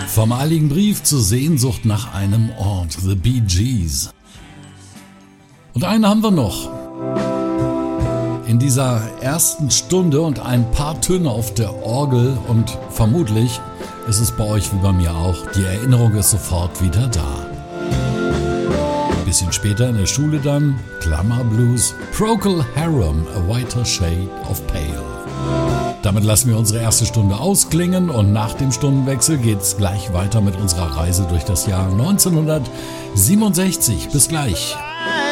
Vom eiligen Brief zur Sehnsucht nach einem Ort, The Bee Gees. Und einen haben wir noch. In dieser ersten Stunde und ein paar Töne auf der Orgel und vermutlich ist es bei euch wie bei mir auch, die Erinnerung ist sofort wieder da. Ein bisschen später in der Schule dann, Glamour Blues, Procol Harum, A Whiter Shade of Pale. Damit lassen wir unsere erste Stunde ausklingen und nach dem Stundenwechsel geht's gleich weiter mit unserer Reise durch das Jahr 1967. Bis gleich.